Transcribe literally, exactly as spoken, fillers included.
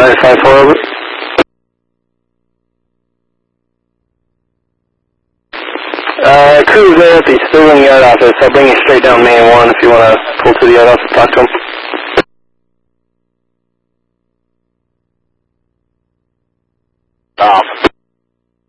nine five four, over. Uh, crew's there at the Sterling Yard office. I'll bring you straight down Main one if you want to pull to the yard office and talk to him.